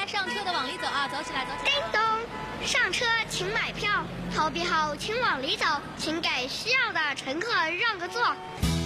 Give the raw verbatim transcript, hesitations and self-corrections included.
上车的往里走啊，走起来，走起来。 叮咚，上车请买票，投币后请往里走，请给需要的乘客让个座。